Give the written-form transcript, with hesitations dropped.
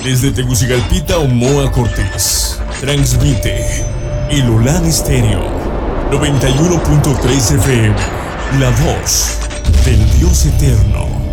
Desde Tegucigalpita, Omoa Cortés. Transmite el Olan Estéreo 91.3 FM. La voz del Dios eterno.